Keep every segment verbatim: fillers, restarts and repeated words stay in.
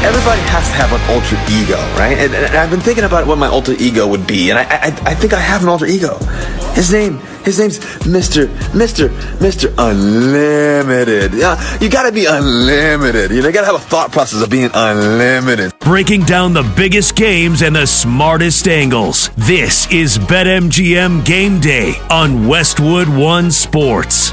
everybody has to have an alter ego, right? And, and I've been thinking about what my alter ego would be, and I, I, I think I have an alter ego. His name, his name's Mister Mister Mister Unlimited. Yeah, you gotta be unlimited. You know, you gotta have a thought process of being unlimited. Breaking down the biggest games and the smartest angles. This is BetMGM Game Day on Westwood One Sports.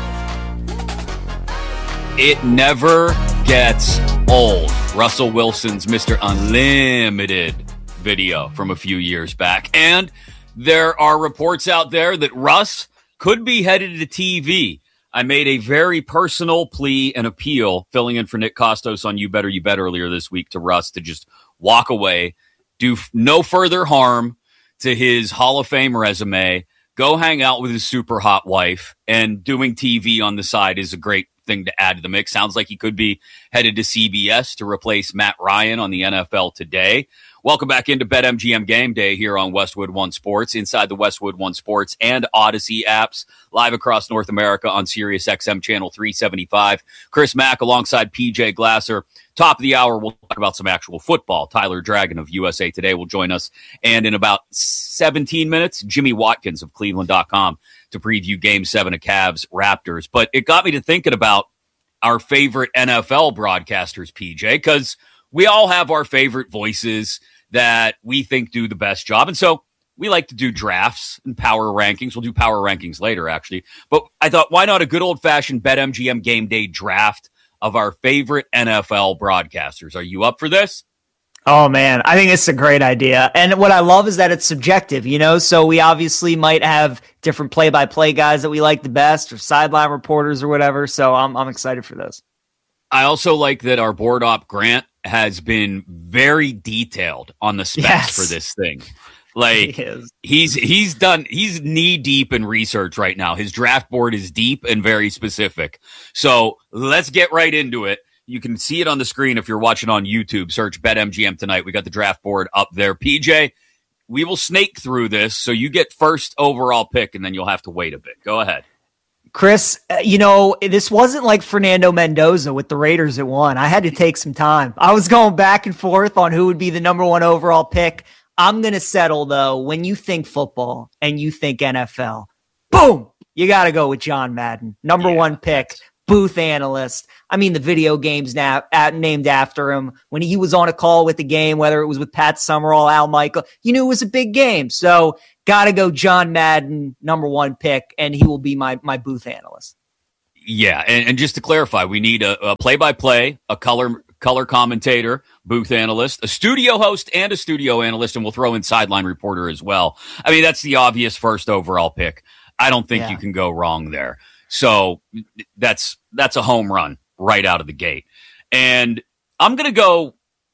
It never gets old. Russell Wilson's Mister Unlimited video from a few years back. And there are reports out there that Russ could be headed to T V. I made a very personal plea and appeal, filling in for Nick Kostos on You Better You Bet earlier this week, to Russ to just walk away, do f- no further harm to his Hall of Fame resume, go hang out with his super hot wife, and doing T V on the side is a great thing to add to the mix. Sounds like he could be headed to C B S to replace Matt Ryan on the N F L Today. Welcome back into BetMGM Game Day here on Westwood One Sports, inside the Westwood One Sports and Odyssey apps, live across North America on Sirius X M channel three seventy-five. Chris Mack alongside P J Glasser. Top of the hour, we'll talk about some actual football. Tyler Dragon of U S A Today will join us. And in about seventeen minutes, Jimmy Watkins of Cleveland dot com to preview Game seven of Cavs Raptors. But it got me to thinking about our favorite N F L broadcasters, P J, because we all have our favorite voices that we think do the best job. And so we like to do drafts and power rankings. We'll do power rankings later, actually. But I thought, why not a good old-fashioned BetMGM Game Day draft of our favorite N F L broadcasters? Are you up for this? Oh, man, I think it's a great idea. And what I love is that it's subjective, you know? So we obviously might have different play-by-play guys that we like the best, or sideline reporters or whatever. So I'm I'm excited for this. I also like that our board op, Grant, has been very detailed on the specs yes. for this thing. Like he he's he's done he's knee deep in research right now. His draft board is deep and very specific. So let's get right into it. You can see it on the screen if you're watching on YouTube. Search BetMGM tonight. We got the draft board up there. P J, we will snake through this, so you get first overall pick, and then you'll have to wait a bit. Go ahead. Chris, you know, this wasn't like Fernando Mendoza with the Raiders at one. I had to take some time. I was going back and forth on who would be the number one overall pick. I'm going to settle, though, when you think football and you think N F L, boom, you got to go with John Madden. Number yeah, one pick, booth analyst. I mean, the video game's now at, named after him. When he was on a call with the game, whether it was with Pat Summerall, Al Michael, you knew it was a big game. So got to go John Madden, number one pick, and he will be my my booth analyst. Yeah, and, and just to clarify, we need a, a play-by-play, a color color commentator, booth analyst, a studio host, and a studio analyst, and we'll throw in sideline reporter as well. I mean, that's the obvious first overall pick. I don't think yeah. you can go wrong there. So that's that's a home run right out of the gate. And I'm going to go,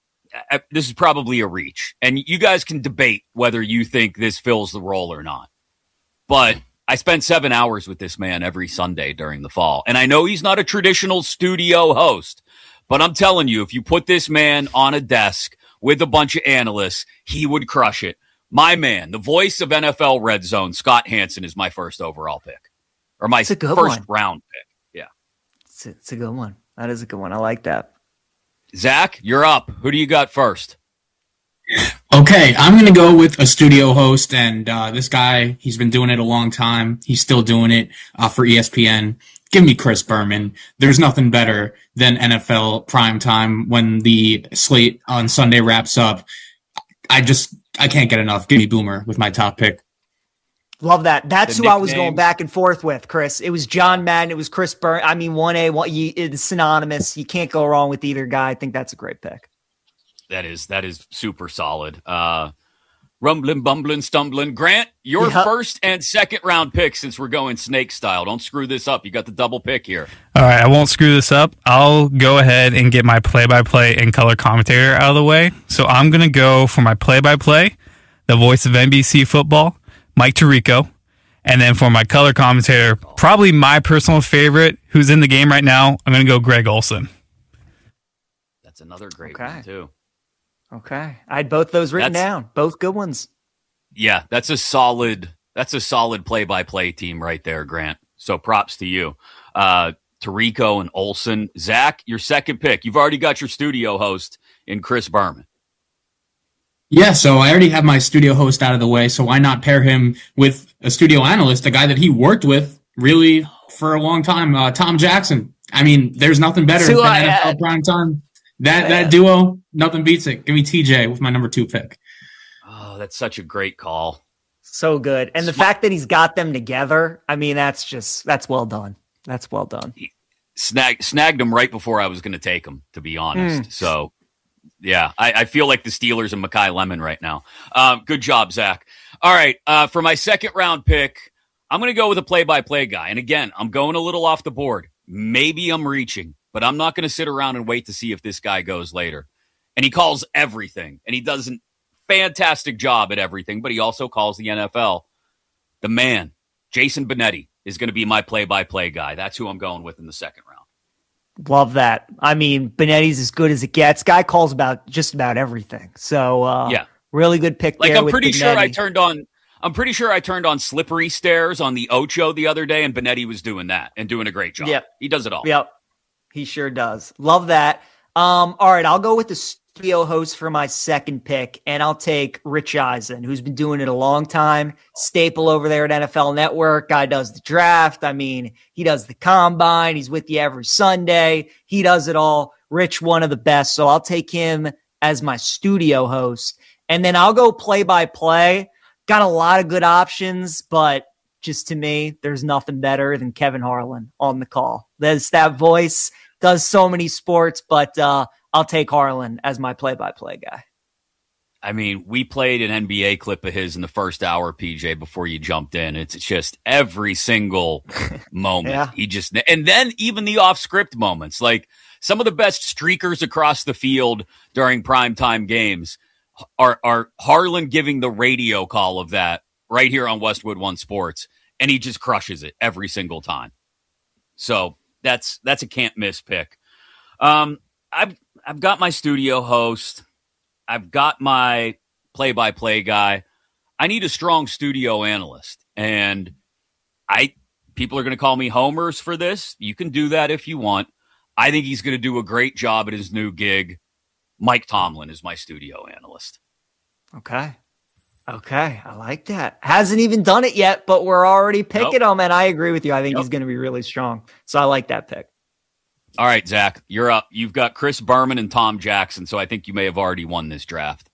this is probably a reach, and you guys can debate whether you think this fills the role or not. But I spend seven hours with this man every Sunday during the fall. And I know he's not a traditional studio host, but I'm telling you, if you put this man on a desk with a bunch of analysts, he would crush it. My man, the voice of N F L Red Zone, Scott Hanson, is my first overall pick. Or my first one. round pick. Yeah. It's a, it's a good one. That is a good one. I like that. Zach, you're up. Who do you got first? Okay, I'm going to go with a studio host, and uh, this guy, he's been doing it a long time. He's still doing it uh, for E S P N. Give me Chris Berman. There's nothing better than N F L primetime when the slate on Sunday wraps up. I just, I can't get enough. Give me Boomer with my top pick. Love that. That's the who nickname. I was going back and forth with, Chris. It was John Madden. It was Chris Berman. I mean, one A, one, you, it's synonymous. You can't go wrong with either guy. I think that's a great pick. That is that is super solid. Uh, rumbling, bumbling, stumbling. Grant, your yep. first and second round pick since we're going snake style. Don't screw this up. You got the double pick here. All right, I won't screw this up. I'll go ahead and get my play-by-play and color commentator out of the way. So I'm going to go for my play-by-play, the voice of N B C football, Mike Tirico. And then for my color commentator, probably my personal favorite, who's in the game right now, I'm going to go Greg Olsen. That's another great okay. one, too. Okay. I had both those written that's, down. Both good ones. Yeah, that's a solid that's a solid play-by-play team right there, Grant. So props to you. Uh, Tirico and Olsen. Zach, your second pick. You've already got your studio host in Chris Berman. Yeah, so I already have my studio host out of the way, so why not pair him with a studio analyst, a guy that he worked with really for a long time, uh, Tom Jackson. I mean, there's nothing better So than I N F L had- prime time. That, Yeah. that duo, nothing beats it. Give me T J with my number two pick. Oh, that's such a great call. So good. And the fact that he's got them together, I mean, that's just, that's well done. That's well done. Snag, snagged him right before I was going to take him, to be honest. Mm. So, yeah, I, I feel like the Steelers and Mekhi Lemon right now. Um, good job, Zach. All right, uh, for my second round pick, I'm going to go with a play-by-play guy. And again, I'm going a little off the board. Maybe I'm reaching, but I'm not going to sit around and wait to see if this guy goes later. And he calls everything, and he does a fantastic job at everything, but he also calls the N F L. The man, Jason Benetti, is going to be my play-by-play guy. That's who I'm going with in the second round. Love that. I mean, Benetti's as good as it gets. Guy calls about just about everything. So, uh, Yeah. really good pick Like, there I'm with pretty sure I Benetti. turned on I'm pretty sure I turned on Slippery Stairs on the Ocho the other day, and Benetti was doing that and doing a great job. Yep. He does it all. Yep. He sure does. Love that. Um, all right, I'll go with the studio host for my second pick, and I'll take Rich Eisen, who's been doing it a long time. Staple over there at N F L Network. Guy does the draft. I mean, he does the combine. He's with you every Sunday. He does it all. Rich, one of the best. So I'll take him as my studio host. And then I'll go play by play. Got a lot of good options, but just to me, there's nothing better than Kevin Harlan on the call. There's that voice, does so many sports, but uh, I'll take Harlan as my play-by-play guy. I mean, we played an N B A clip of his in the first hour, P J, before you jumped in. It's just every single moment. Yeah. He just, and then even the off script moments, like some of the best streakers across the field during primetime games are, are Harlan giving the radio call of that right here on Westwood One Sports. And he just crushes it every single time. So that's, that's a can't miss pick. Um, I've, I've got my studio host. I've got my play-by-play guy. I need a strong studio analyst. And I people are going to call me homers for this. You can do that if you want. I think he's going to do a great job at his new gig. Mike Tomlin is my studio analyst. Okay. Okay. I like that. Hasn't even done it yet, but we're already picking Nope. him, and I agree with you. I think Yep. he's going to be really strong. So I like that pick. All right, Zach, you're up. You've got Chris Berman and Tom Jackson, so I think you may have already won this draft.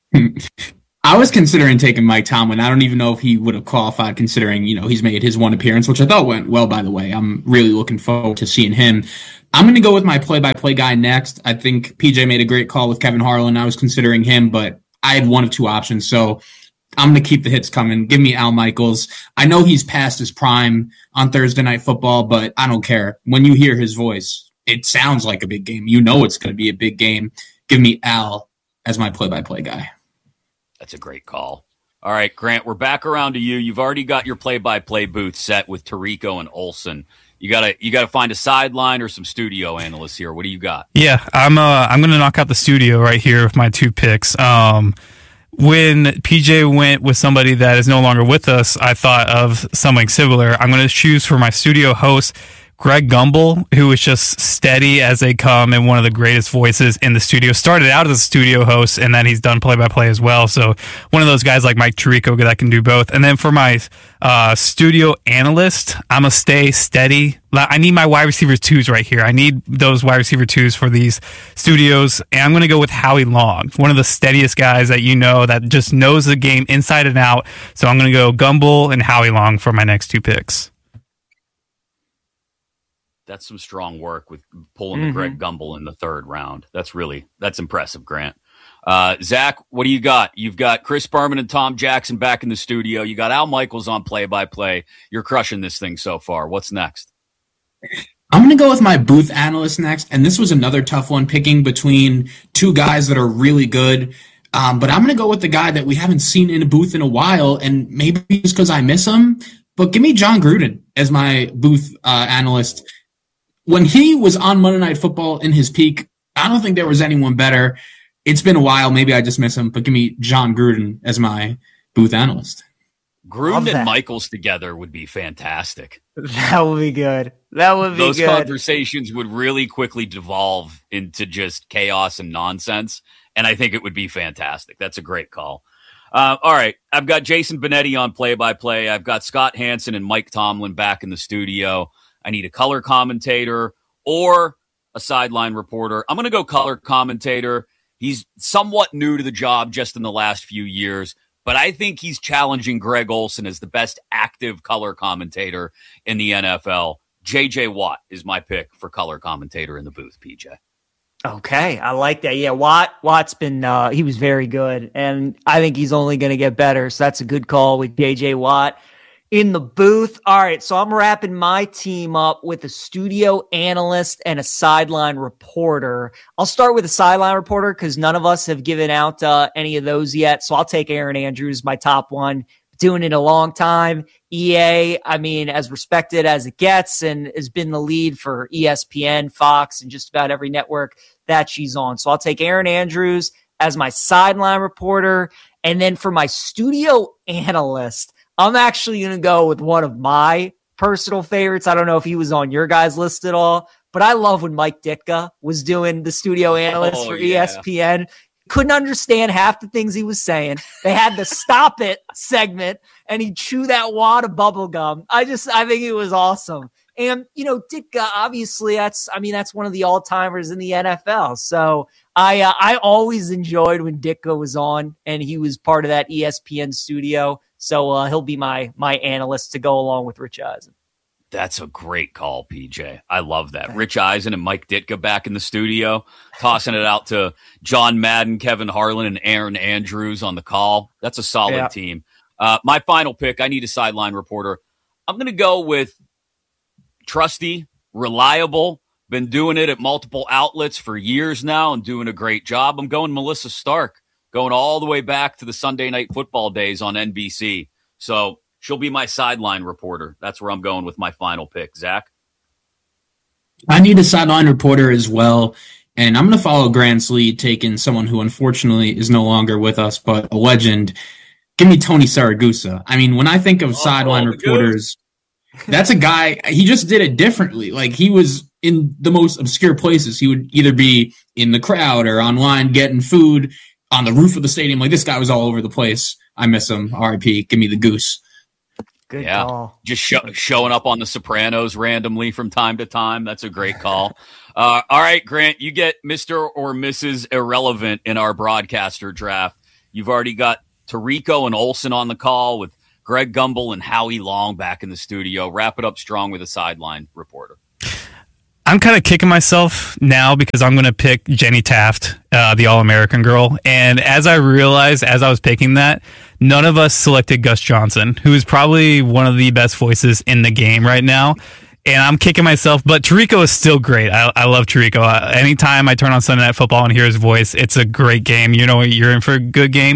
I was considering taking Mike Tomlin. I don't even know if he would have qualified considering, you know, he's made his one appearance, which I thought went well, by the way. I'm really looking forward to seeing him. I'm going to go with my play-by-play guy next. I think P J made a great call with Kevin Harlan. I was considering him, but I had one of two options. So I'm going to keep the hits coming. Give me Al Michaels. I know he's past his prime on Thursday Night Football, but I don't care. When you hear his voice, it sounds like a big game. You know it's going to be a big game. Give me Al as my play-by-play guy. That's a great call. All right, Grant, we're back around to you. You've already got your play-by-play booth set with Tirico and Olsen. You gotta you gotta find a sideline or some studio analysts here. What do you got? Yeah, I'm uh I'm gonna knock out the studio right here with my two picks. Um, when P J went with somebody that is no longer with us, I thought of something similar. I'm gonna choose for my studio host Greg Gumbel, who is just steady as they come and one of the greatest voices in the studio. Started out as a studio host, and then he's done play-by-play as well. So one of those guys like Mike Tirico that can do both. And then for my uh, studio analyst, I'm going to stay steady. I need my wide receiver twos right here. I need those wide receiver twos for these studios. And I'm going to go with Howie Long, one of the steadiest guys that you know that just knows the game inside and out. So I'm going to go Gumbel and Howie Long for my next two picks. That's some strong work with pulling Mm-hmm. the Greg Gumbel in the third round. That's really, that's impressive, Grant. Uh, Zach, what do you got? You've got Chris Berman and Tom Jackson back in the studio. You got Al Michaels on play-by-play. You're crushing this thing so far. What's next? I'm going to go with my booth analyst next, and this was another tough one, picking between two guys that are really good. Um, but I'm going to go with the guy that we haven't seen in a booth in a while, and maybe just because I miss him. But give me John Gruden as my booth uh, analyst. When he was on Monday Night Football in his peak, I don't think there was anyone better. It's been a while. Maybe I just miss him, but give me John Gruden as my booth analyst. Gruden and Michaels together would be fantastic. That would be good. That would be Those good. Those conversations would really quickly devolve into just chaos and nonsense, and I think it would be fantastic. That's a great call. Uh, all right, I've got Jason Benetti on play-by-play. I've got Scott Hansen and Mike Tomlin back in the studio. I need a color commentator or a sideline reporter. I'm going to go color commentator. He's somewhat new to the job just in the last few years, but I think he's challenging Greg Olsen as the best active color commentator in the N F L. J J Watt is my pick for color commentator in the booth, P J. Okay, I like that. Yeah, Watt, Watt's been, uh, he was very good, and I think he's only going to get better, so that's a good call with J J Watt in the booth. All right, so I'm wrapping my team up with a studio analyst and a sideline reporter. I'll start with a sideline reporter because none of us have given out uh, any of those yet, so I'll take Aaron Andrews, my top one. Doing it a long time. E A, I mean, as respected as it gets, and has been the lead for E S P N, Fox, and just about every network that she's on. So I'll take Aaron Andrews as my sideline reporter. And then for my studio analyst, I'm actually going to go with one of my personal favorites. I don't know if he was on your guys' list at all, but I love when Mike Ditka was doing the studio analyst oh, for yeah. E S P N. Couldn't understand half the things he was saying. They had the stop it segment and he'd chew that wad of bubble gum. I just, I think it was awesome. And, you know, Ditka, obviously that's, I mean, that's one of the all timers in the N F L. So I, uh, I always enjoyed when Ditka was on and he was part of that E S P N studio. So uh, he'll be my, my analyst to go along with Rich Eisen. That's a great call, P J. I love that. Rich Eisen and Mike Ditka back in the studio, tossing it out to John Madden, Kevin Harlan, and Aaron Andrews on the call. That's a solid yeah. team. Uh, my final pick, I need a sideline reporter. I'm going to go with trusty, reliable, been doing it at multiple outlets for years now and doing a great job. I'm going Melissa Stark, going all the way back to the Sunday Night Football days on N B C. So she'll be my sideline reporter. That's where I'm going with my final pick. Zach? I need a sideline reporter as well, and I'm going to follow Grant's lead, taking someone who unfortunately is no longer with us, but a legend. Give me Tony Saragusa. I mean, when I think of oh, sideline oh, reporters, that's a guy, he just did it differently. Like, he was in the most obscure places. He would either be in the crowd or online getting food on the roof of the stadium. Like, this guy was all over the place. I miss him. R I P. Give me the goose. Good yeah, call. Just show, showing up on The Sopranos randomly from time to time. That's a great call. uh, all right, Grant, you get Mister or Missus Irrelevant in our broadcaster draft. You've already got Tirico and Olsen on the call with Greg Gumbel and Howie Long back in the studio. Wrap it up strong with a sideline reporter. I'm kind of kicking myself now because I'm going to pick Jenny Taft, uh, the All-American girl. And as I realized, as I was picking that, none of us selected Gus Johnson, who is probably one of the best voices in the game right now. And I'm kicking myself, but Tirico is still great. I, I love Tirico. Uh, anytime I turn on Sunday Night Football and hear his voice, it's a great game. You know, you're in for a good game.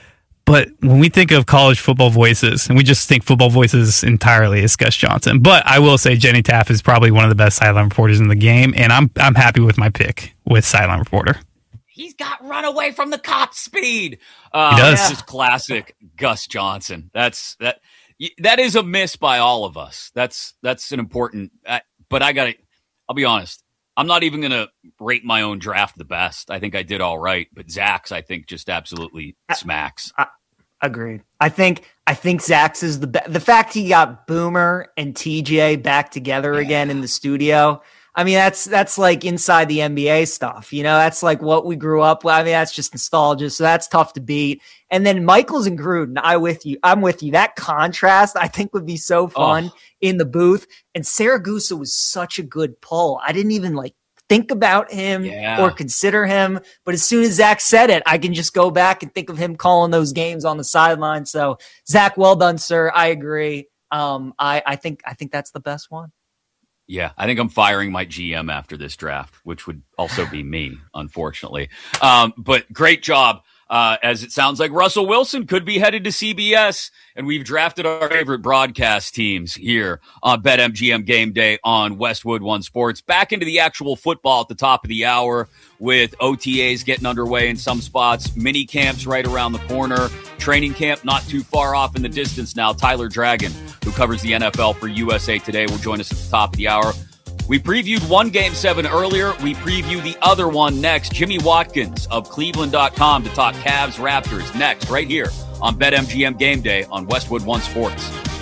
But when we think of college football voices, and we just think football voices entirely, it's Gus Johnson. But I will say Jenny Taft is probably one of the best sideline reporters in the game, and I'm I'm happy with my pick with sideline reporter. He's got run away from the cop speed. Uh, he does. This is classic Gus Johnson. That's that. That is a miss by all of us. That's that's an important. Uh, but I got to. I'll be honest. I'm not even going to rate my own draft the best. I think I did all right, but Zach's I think just absolutely smacks. I, I, Agreed. I think I think Zach's is the be- the fact he got Boomer and T J back together yeah. again in the studio. I mean, that's that's like inside the N B A stuff. You know, that's like what we grew up with. I mean, that's just nostalgia. So that's tough to beat. And then Michaels and Gruden, I with you. I'm with you. That contrast I think would be so fun oh. in the booth. And Saragusa was such a good pull. I didn't even like think about him yeah. or consider him. But as soon as Zach said it, I can just go back and think of him calling those games on the sideline. So Zach, well done, sir. I agree. Um, I, I think, I think that's the best one. Yeah. I think I'm firing my G M after this draft, which would also be me, unfortunately. Um, but great job. Uh, as it sounds like Russell Wilson could be headed to C B S, and we've drafted our favorite broadcast teams here on BetMGM Game Day on Westwood One Sports. Back into the actual football at the top of the hour with O T As getting underway in some spots, mini camps right around the corner. Training camp not too far off in the distance now. Tyler Dragon, who covers the N F L for U S A Today, will join us at the top of the hour. We previewed one Game seven earlier. We preview the other one next. Jimmy Watkins of Cleveland dot com to talk Cavs Raptors next, right here on BetMGM Game Day on Westwood One Sports.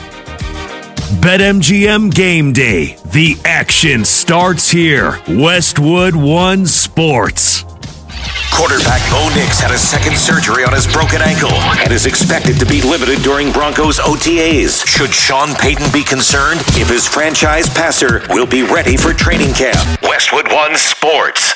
BetMGM Game Day. The action starts here. Westwood One Sports. Quarterback Bo Nix had a second surgery on his broken ankle and is expected to be limited during Broncos O T As. Should Sean Payton be concerned if his franchise passer will be ready for training camp? Westwood One Sports.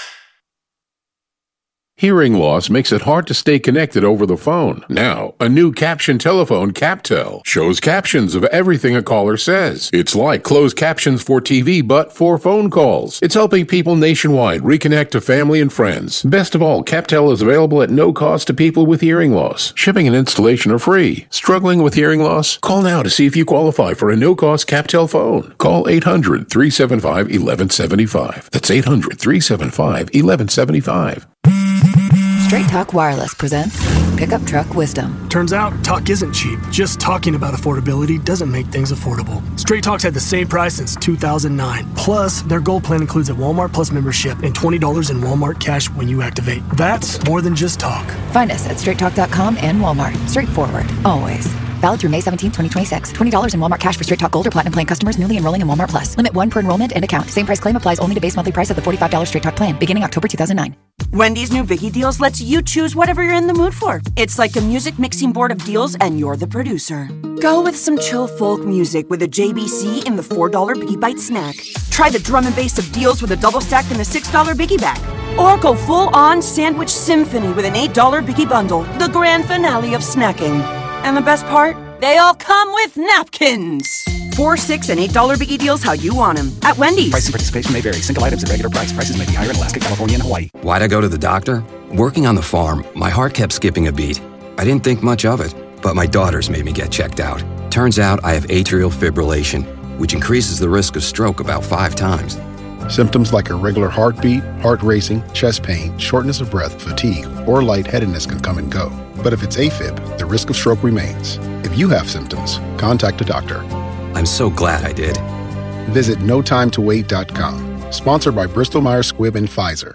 Hearing loss makes it hard to stay connected over the phone. Now, a new caption telephone, CapTel, shows captions of everything a caller says. It's like closed captions for T V, but for phone calls. It's helping people nationwide reconnect to family and friends. Best of all, CapTel is available at no cost to people with hearing loss. Shipping and installation are free. Struggling with hearing loss? Call now to see if you qualify for a no-cost CapTel phone. Call eight hundred, three seven five, one one seven five. That's eight hundred, three seven five, one one seven five. Straight Talk Wireless presents Pickup Truck Wisdom. Turns out, talk isn't cheap. Just talking about affordability doesn't make things affordable. Straight Talk's had the same price since two thousand nine. Plus, their Gold plan includes a Walmart Plus membership and twenty dollars in Walmart cash when you activate. That's more than just talk. Find us at straight talk dot com and Walmart. Straightforward, always. Valid through May seventeenth, twenty twenty-six. twenty dollars in Walmart cash for Straight Talk Gold or Platinum Plan customers newly enrolling in Walmart Plus. Limit one per enrollment and account. Same price claim applies only to base monthly price of the forty-five dollars Straight Talk plan, beginning October two thousand nine. Wendy's new Vicky Deals lets you choose whatever you're in the mood for. It's like a music mixing board of deals, and you're the producer. Go with some chill folk music with a J B C in the four dollar Biggie Bite snack. Try the drum and bass of deals with a double stack in the six dollar Biggie Bag. Or go full-on sandwich symphony with an eight dollar Biggie Bundle, the grand finale of snacking. And the best part? They all come with napkins. Four, six, and eight dollar Biggie Deals how you want them at Wendy's. Price and participation may vary. Single items at regular price. Prices may be higher in Alaska, California, and Hawaii. Why'd I go to the doctor? Working on the farm, my heart kept skipping a beat. I didn't think much of it, but my daughters made me get checked out. Turns out I have atrial fibrillation, which increases the risk of stroke about five times. Symptoms like irregular heartbeat, heart racing, chest pain, shortness of breath, fatigue, or lightheadedness can come and go. But if it's AFib, the risk of stroke remains. If you have symptoms, contact a doctor. I'm so glad I did. Visit no time to wait dot com. Sponsored by Bristol Myers Squibb and Pfizer.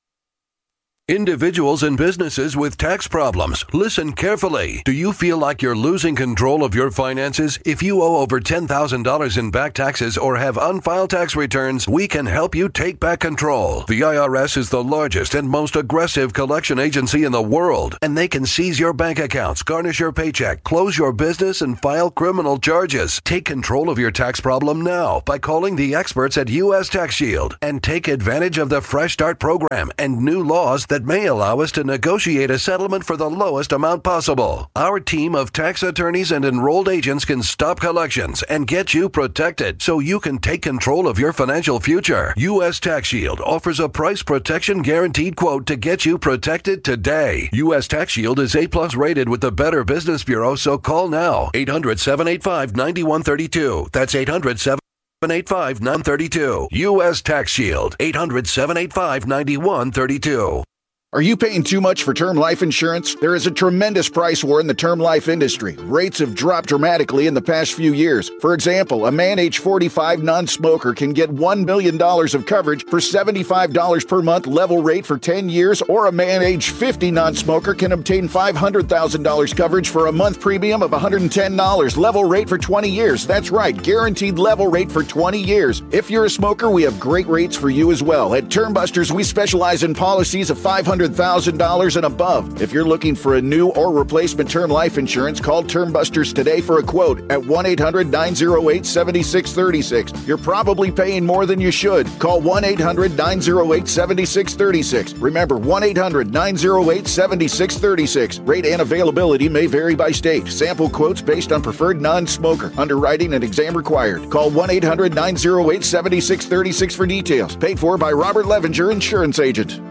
Individuals and businesses with tax problems, listen carefully. Do you feel like you're losing control of your finances? If you owe over ten thousand dollars in back taxes or have unfiled tax returns, we can help you take back control. The I R S is the largest and most aggressive collection agency in the world, and they can seize your bank accounts, garnish your paycheck, close your business, and file criminal charges. Take control of your tax problem now by calling the experts at U S Tax Shield and take advantage of the Fresh Start program and new laws that may allow us to negotiate a settlement for the lowest amount possible. Our team of tax attorneys and enrolled agents can stop collections and get you protected so you can take control of your financial future. U S Tax Shield offers a price protection guaranteed quote to get you protected today. U S Tax Shield is A plus rated with the Better Business Bureau, so call now. eight hundred, seven eight five, nine one three two. That's eight hundred, seven eight five, nine three two. U S Tax Shield. eight hundred, seven eight five, nine one three two. Are you paying too much for term life insurance? There is a tremendous price war in the term life industry. Rates have dropped dramatically in the past few years. For example, a man age forty-five non-smoker can get one million dollars of coverage for seventy-five dollars per month level rate for ten years, or a man age fifty non-smoker can obtain five hundred thousand dollars coverage for a month premium of one hundred ten dollars level rate for twenty years. That's right, guaranteed level rate for twenty years. If you're a smoker, we have great rates for you as well. At Term Busters, we specialize in policies of five hundred thousand dollars and above. If you're looking for a new or replacement term life insurance, call Term Busters today for a quote at one eight hundred, nine oh eight, seven six three six. You're probably paying more than you should. Call one eight hundred, nine oh eight, seven six three six. Remember, one eight hundred, nine oh eight, seven six three six. Rate and availability may vary by state. Sample quotes based on preferred non-smoker. Underwriting and exam required. Call one eight hundred, nine oh eight, seven six three six for details. Paid for by Robert Levenger, insurance agent.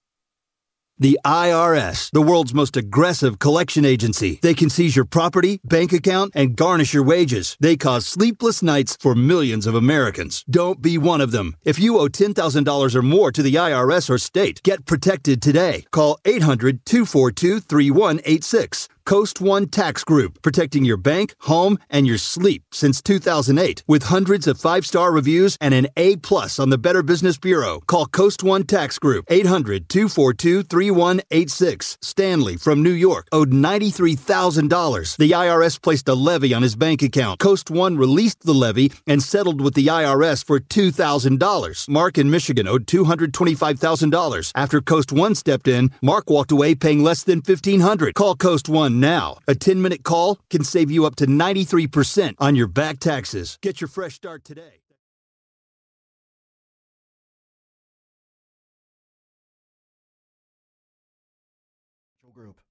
The I R S, the world's most aggressive collection agency. They can seize your property, bank account, and garnish your wages. They cause sleepless nights for millions of Americans. Don't be one of them. If you owe ten thousand dollars or more to the I R S or state, get protected today. Call eight hundred, two four two, three one eight six. Coast One Tax Group, protecting your bank, home, and your sleep since two thousand eight. With hundreds of five-star reviews and an A plus on the Better Business Bureau. Call Coast One Tax Group, eight hundred, two four two, three one eight six. Stanley from New York owed ninety-three thousand dollars. The I R S placed a levy on his bank account. Coast One released the levy and settled with the I R S for two thousand dollars. Mark in Michigan owed two hundred twenty-five thousand dollars. After Coast One stepped in, Mark walked away paying less than fifteen hundred dollars. Call Coast One now. A ten-minute call can save you up to ninety-three percent on your back taxes. Get your fresh start today. Group.